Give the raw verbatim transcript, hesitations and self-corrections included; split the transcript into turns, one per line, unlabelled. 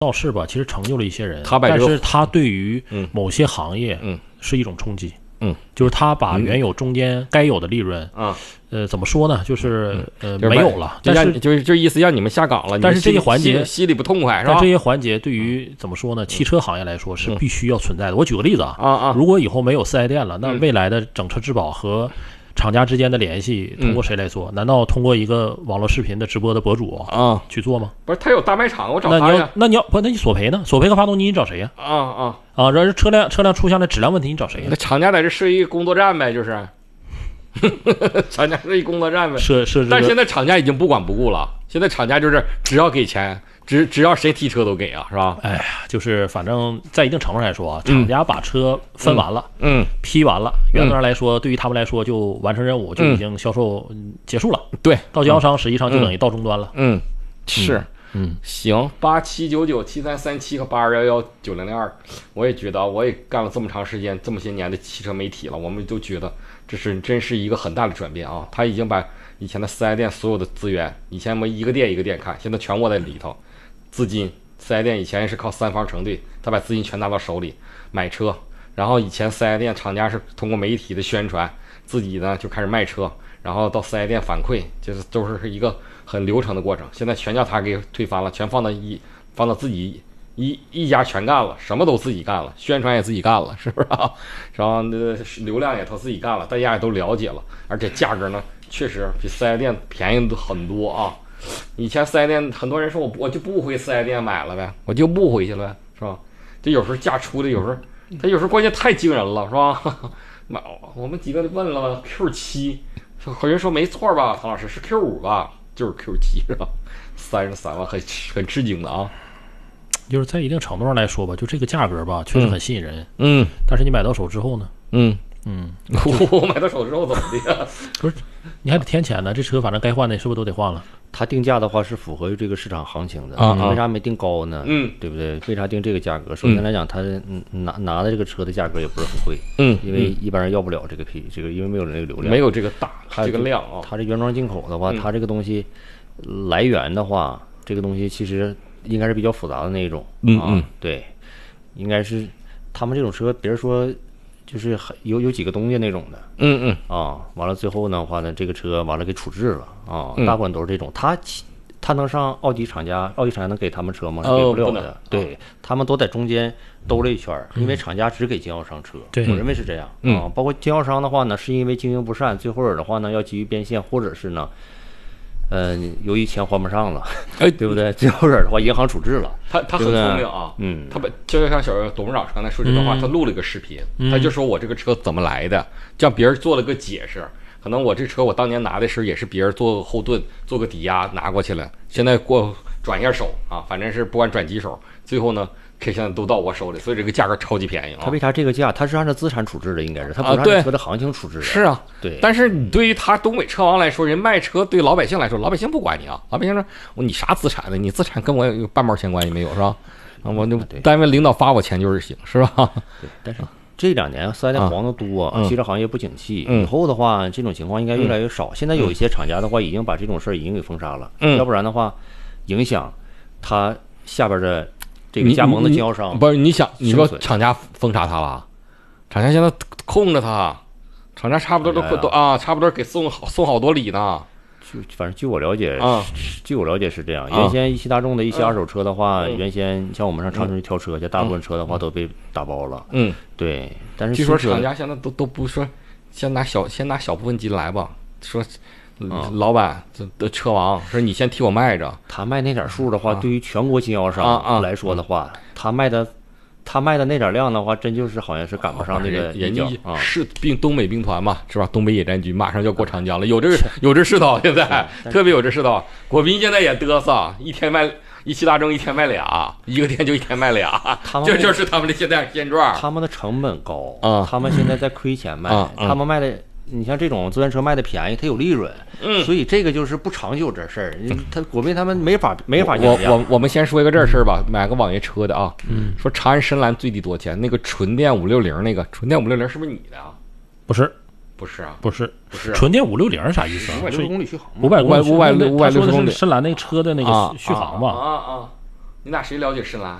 造势吧，其实成就了一些人，
他把这个
但是他对于
嗯
某些行业
嗯
是一种冲击。
嗯，
就是他把原有中间该有的利润，
啊，
呃，怎么说呢？就是呃
就是
没有了，
就
但是
让就是就意思让你们下岗了，
但是这些环节
心里心里不痛快是吧？
但这些环节对于怎么说呢？汽车行业来说是必须要存在的。我举个例子啊，
啊啊，
如果以后没有四 S 店了，那
嗯
未来的整车质保和厂家之间的联系通过谁来做？难道通过一个网络视频的直播的博主
啊
去做吗？
不是他有大卖场，我找
那你要
他呀。
那你要不那你索赔呢？索赔个发动机你找谁呀？
啊啊，
啊，然后车辆车辆出现了质量问题你找谁呀
那？厂家在这设一个工作站呗，就是，厂家设一工作站呗。
设设置个
但现在厂家已经不管不顾了，现在厂家就是只要给钱，只只要谁提车都给啊，是吧？
哎呀，就是反正在一定程度上来说啊，厂家把车分完了，
嗯，
批完了，原则上来说，对于他们来说就完成任务，就已经销售嗯结束了。
对，
到经销商实际上就等于到终端了。
嗯，是。
嗯，
行，八七九九七三三七和八二幺幺九零零二，我也觉得，我也干了这么长时间，这么些年的汽车媒体了，我们都觉得这是真是一个很大的转变啊！他已经把以前的四 S 店所有的资源，以前我们一个店一个店看，现在全握在里头。资金，四 S 店以前是靠三方成对，他把资金全拿到手里买车，然后以前四 S 店厂家是通过媒体的宣传，自己呢就开始卖车，然后到四 S 店反馈，就是都是一个很流程的过程。现在全叫他给推翻了，全放到一放到自己一一家全干了，什么都自己干了，宣传也自己干了，是不是啊？然后那流量也都自己干了，大家也都了解了，而且价格呢确实比四 S 店便宜很多啊。以前四 S 店很多人说我我就不回四 S 店买了呗，我就不回去了，是吧？这有时候价出的有时候他有时候关键太惊人了，是吧？买我们几个问了吧 Q 七，有人说没错吧，唐老师是 Q 五吧？就是 Q 七是吧？三十三万，很很吃惊的啊。
就是在一定程度上来说吧，就这个价格吧，确实很吸引人。
嗯，
但是你买到手之后呢？
嗯
嗯，
我买到手之后怎么的呀？
不是，你还得添钱呢。这车反正该换的是不是都得换了？
它定价的话是符合于这个市场行情的，
啊啊
为啥没定高呢？
嗯，
对不对？为啥定这个价格？首先来讲，它嗯拿拿的这个车的价格也不是很贵，
嗯，
因为一般人要不了这个批，这个因为没有这个流量，
没有这个大
还有
这个量啊。
它这原装进口的话，
嗯
它这个东西来源的话，这个东西其实应该是比较复杂的那一种，啊
嗯嗯，
对，应该是他们这种车，别人说就是很有有几个东西那种的。
嗯嗯
啊，完了最后的话呢，这个车完了给处置了啊，
嗯
大部分都是这种。他他能上奥迪厂家，奥迪厂家能给他们车吗？
哦
给不了
不能
的。对，他们都在中间兜了一圈儿，因为厂家只给经销商车。
对
我认为是这样
嗯
啊。包括经销商的话呢，是因为经营不善，最后的话呢要急于变现，或者是呢，呃，由于钱还不上了，
哎
对不对？最后的话，银行处置了。
他他很
对不对
聪明啊，
嗯
他把就像小董事长刚才说这段话，
嗯
他录了一个视频，
嗯
他就说我这个车怎么来的，让别人做了个解释。可能我这车我当年拿的时候也是别人做个后盾，做个抵押拿过去了，现在过转一下手啊，反正是不管转几手，最后呢，K 现在都到我手里，所以这个价格超级便宜啊
他。为啥这个价？他是按照资产处置的，应该是他不是按
啊对
照车的行情处置的。
是啊，
对。
但是你对于他东北车王来说，人卖车对老百姓来说，老百姓不管你啊，老百姓说你啥资产的，你资产跟我有半毛钱关系没有是吧？啊，我就
对
单位领导发我钱就是行是吧？
对，但是这两年四 S 店黄的多，
嗯
汽车行业不景气，
嗯
以后的话这种情况应该越来越少。现在有一些厂家的话已经把这种事儿已经给封杀了，
嗯
要不然的话影响他下边的这个加盟的经销商。
不是你想你说
生存
厂家封杀他了，厂家现在控着他，厂家差不多都
哎呀
都啊，差不多给送好送好多礼呢。
就反正据我了解，
啊
据我了解是这样。
啊
原先一汽大众的一些二手车的话，
嗯
原先像我们上长春去挑车去，大部分车的话都被打包了。
嗯，
对，但是
据说
新车
厂家现在都都不说，先拿小先拿小部分金来吧，说。
啊
老板这的车王说你先替我卖着，
他卖那点数的话，
啊
对于全国经销
啊啊
商来说的话，他卖的他卖的那点量的话，真就是好像是赶不上那个
人人家
一角啊。
是兵东北兵团嘛，是吧？东北野战军马上就要过长江了，有这个有这世道，现在特别有这世道。国宾现在也嘚瑟，一天卖一汽大众一天卖俩，一个店就一天卖俩，
他们
这就是他们的现在现状。
他们的成本高
啊
他们现在在亏钱卖，
啊啊
他们卖的。你像这种资源车卖的便宜，它有利润，
嗯
所以这个就是不长久这事儿。他国宾他们没法没法
我
讲价
我我们先说一个这事儿吧，买个网约车的啊，
嗯，
说长安深蓝最低多少钱？那个纯电五六零那个纯电五六零是不是你的啊？
不是
不是啊，
不是，
不是啊
纯电五六零是啥意思啊？
五百六十公里续航嘛，
五百公里，
五百
那
五百六十公里
他说的是深蓝那车的那
啊
个续航吧？
啊啊！ 你俩谁了解深蓝？